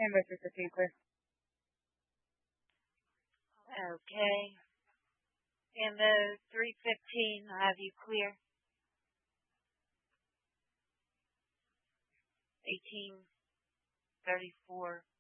And Mr. 15 clear. Okay. And the 315, I have you clear. 1834.